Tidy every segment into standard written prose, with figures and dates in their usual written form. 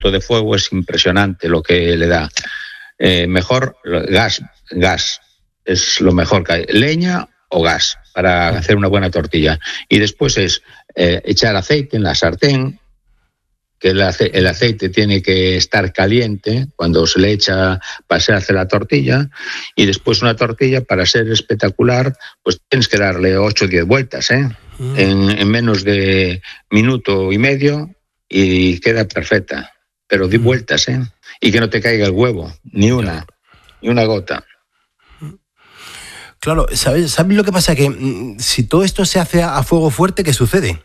punto de fuego es impresionante lo que le da. Mejor gas es lo mejor que hay. Leña o gas para hacer una buena tortilla. Y después es echar aceite en la sartén, que el aceite tiene que estar caliente cuando se le echa para hacer la tortilla, y después una tortilla, para ser espectacular, pues tienes que darle 8 o 10 vueltas, en menos de minuto y medio, y queda perfecta. Pero 10 vueltas, y que no te caiga el huevo, ni una gota. Claro, ¿sabes lo que pasa? Que si todo esto se hace a fuego fuerte, ¿qué sucede?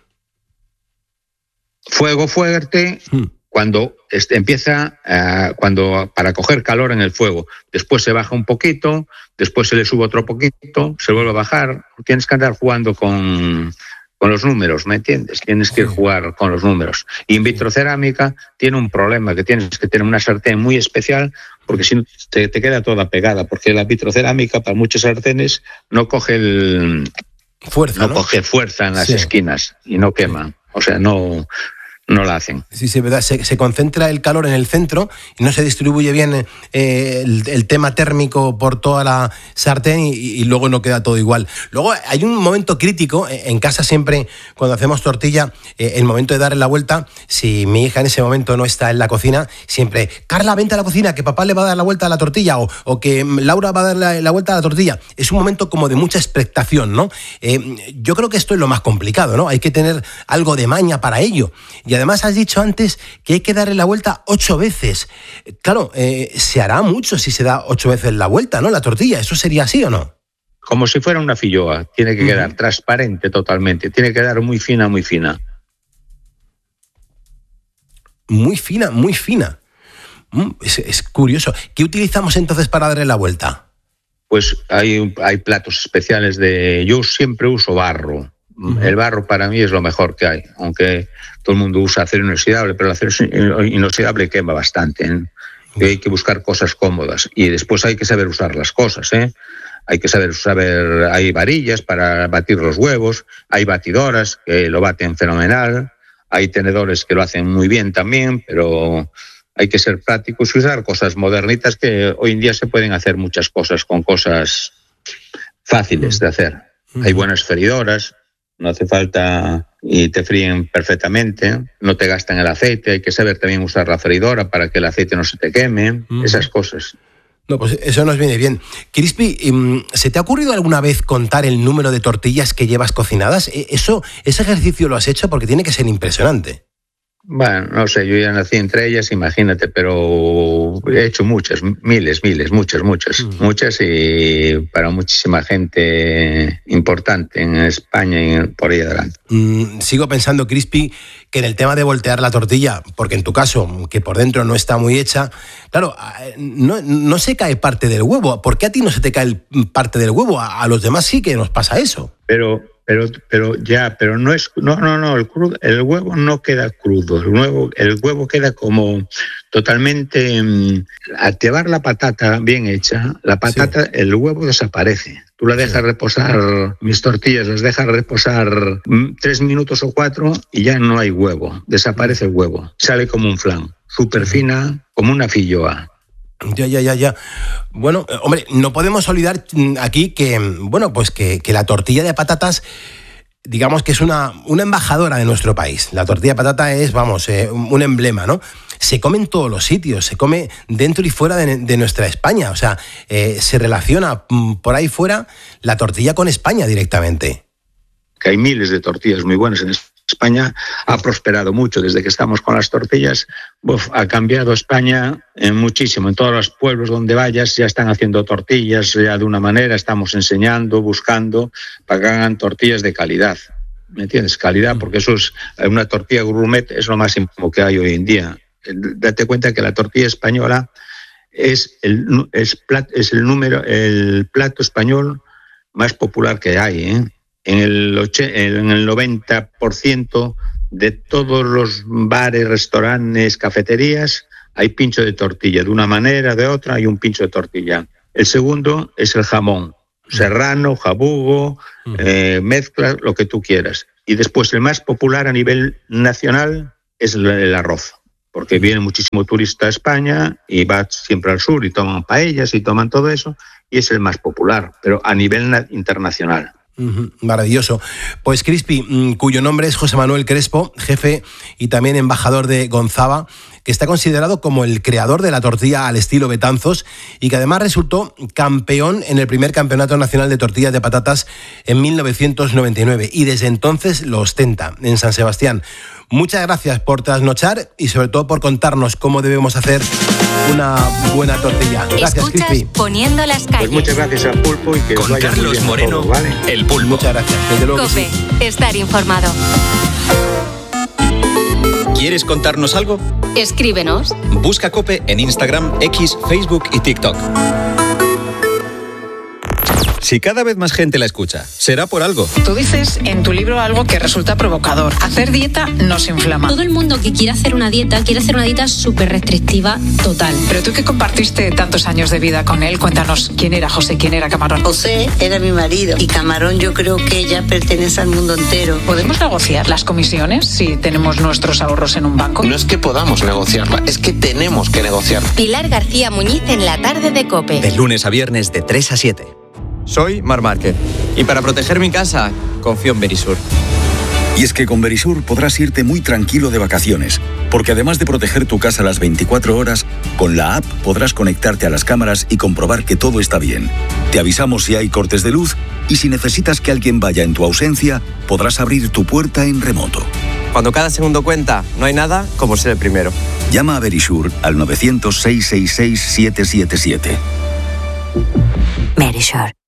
Fuego fuerte cuando empieza, para coger calor en el fuego. Después se baja un poquito, después se le sube otro poquito, se vuelve a bajar. Tienes que andar jugando con los números, ¿me entiendes? Tienes que jugar con los números. Y en vitrocerámica tiene un problema, que tienes que tener una sartén muy especial, porque si no te queda toda pegada, porque la vitrocerámica para muchos sartenes no coge coge fuerza en las esquinas y no quema. O sea, no la hacen. Sí, sí, verdad. Se concentra el calor en el centro y no se distribuye bien el tema térmico por toda la sartén y luego no queda todo igual. Luego hay un momento crítico en casa siempre cuando hacemos tortilla, el momento de darle la vuelta. Si mi hija en ese momento no está en la cocina, siempre, Carla, vente a la cocina, que papá le va a dar la vuelta a la tortilla, o que Laura va a dar la vuelta a la tortilla. Es un momento como de mucha expectación, ¿no? Yo creo que esto es lo más complicado, ¿no? Hay que tener algo de maña para ello. Y además has dicho antes que hay que darle la vuelta 8 veces. Claro, se hará mucho si se da 8 veces la vuelta, ¿no? La tortilla, ¿eso sería así o no? Como si fuera una filloa. Tiene que quedar transparente totalmente. Tiene que quedar muy fina, muy fina. Muy fina, muy fina. Es curioso. ¿Qué utilizamos entonces para darle la vuelta? Pues hay platos especiales yo siempre uso barro. El barro para mí es lo mejor que hay, aunque todo el mundo usa acero inoxidable, pero el acero inoxidable quema bastante, Y hay que buscar cosas cómodas, y después hay que saber usar las cosas, Hay que saber hay varillas para batir los huevos, hay batidoras que lo baten fenomenal, hay tenedores que lo hacen muy bien también, pero hay que ser prácticos y usar cosas modernitas, que hoy en día se pueden hacer muchas cosas con cosas fáciles de hacer. Hay buenas freidoras, no hace falta, y te fríen perfectamente, no te gastan el aceite, hay que saber también usar la freidora para que el aceite no se te queme, esas cosas. No, pues eso nos viene bien. Crispy, ¿se te ha ocurrido alguna vez contar el número de tortillas que llevas cocinadas? Ese ejercicio lo has hecho porque tiene que ser impresionante. Bueno, no sé, yo ya nací entre ellas, imagínate, pero he hecho muchas, muchas, y para muchísima gente importante en España y por ahí adelante. Sigo pensando, Crispy, que en el tema de voltear la tortilla, porque en tu caso, que por dentro no está muy hecha, claro, no se cae parte del huevo. ¿Por qué a ti no se te cae parte del huevo? A los demás sí que nos pasa eso. Pero no es, el huevo no queda crudo, el huevo queda como totalmente, al llevar la patata bien hecha, el huevo desaparece. Tú la dejas reposar, mis tortillas las dejas reposar 3 minutos o 4 y ya no hay huevo, desaparece el huevo, sale como un flan, súper fina, como una filloa. Ya. Bueno, hombre, no podemos olvidar aquí que, bueno, pues que la tortilla de patatas, digamos que es una embajadora de nuestro país. La tortilla de patata es, un emblema, ¿no? Se come en todos los sitios, se come dentro y fuera de nuestra España. O sea, se relaciona por ahí fuera la tortilla con España directamente. Que hay miles de tortillas muy buenas en España, ha prosperado mucho desde que estamos con las tortillas. Ha cambiado España muchísimo. En todos los pueblos donde vayas ya están haciendo tortillas ya de una manera, estamos enseñando, buscando para que hagan tortillas de calidad. ¿Me entiendes? Calidad, porque eso es una tortilla gourmet, es lo máximo que hay hoy en día. Date cuenta que la tortilla española es el plato español más popular que hay, En el 90% de todos los bares, restaurantes, cafeterías, hay pincho de tortilla. De una manera, de otra, hay un pincho de tortilla. El segundo es el jamón. Serrano, jabugo, mezcla, lo que tú quieras. Y después el más popular a nivel nacional es el arroz. porque viene muchísimo turista a España y va siempre al sur y toman paellas y toman todo eso, y es el más popular, pero a nivel internacional. Maravilloso. Pues Crispi, cuyo nombre es José Manuel Crespo, jefe y también embajador de Gonzava, que está considerado como el creador de la tortilla al estilo Betanzos y que además resultó campeón en el primer Campeonato Nacional de Tortillas de Patatas en 1999 y desde entonces lo ostenta en San Sebastián. Muchas gracias por trasnochar y sobre todo por contarnos cómo debemos hacer una buena tortilla. Gracias, Crispi. Poniendo las calles. Pues muchas gracias al Pulpo y que con os vaya Carlos muy bien Moreno, todos, ¿vale? el Pulpo. Muchas gracias. Desde luego COPE, sí. estar informado. ¿Quieres contarnos algo? Escríbenos. Busca COPE en Instagram, X, Facebook y TikTok. Si cada vez más gente la escucha, será por algo. Tú dices en tu libro algo que resulta provocador. Hacer dieta nos inflama. Todo el mundo que quiere hacer una dieta súper restrictiva total. Pero tú que compartiste tantos años de vida con él, cuéntanos quién era José, quién era Camarón. José era mi marido y Camarón yo creo que ya pertenece al mundo entero. ¿Podemos negociar las comisiones si tenemos nuestros ahorros en un banco? No es que podamos negociarla, es que tenemos que negociarla. Pilar García Muñiz en la tarde de COPE. De lunes a viernes de 3 a 7. Soy Mar Márquez y para proteger mi casa confío en Verisur. Y es que con Verisur podrás irte muy tranquilo de vacaciones, porque además de proteger tu casa las 24 horas, con la app podrás conectarte a las cámaras y comprobar que todo está bien. Te avisamos si hay cortes de luz y si necesitas que alguien vaya en tu ausencia, podrás abrir tu puerta en remoto. Cuando cada segundo cuenta, no hay nada como ser el primero. Llama a Verisur al 900-666-777. Verisur.